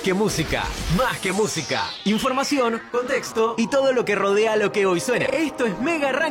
que música, más que música. Información, contexto y todo lo que rodea lo que hoy suena. Esto es Mega Ranking.